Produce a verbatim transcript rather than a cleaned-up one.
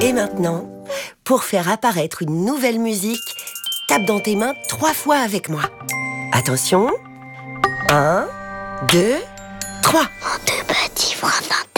Et maintenant, pour faire apparaître une nouvelle musique, tape dans tes mains trois fois avec moi. Attention. Un, deux, trois. Mon deux petits bras